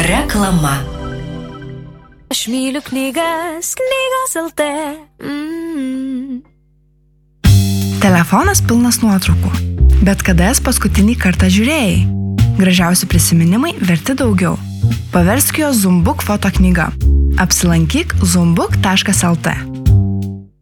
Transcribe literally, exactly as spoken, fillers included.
Reklama. Aš myliu knygas, knygos L T. Mm. Telefonas pilnas nuotraukų. Bet kada jas paskutinį kartą žiūrėjai? Gražiausi prisiminimai verti daugiau. Paversk jo Zumbuk foto knyga. Apsilankyk zumbuk taškas L T.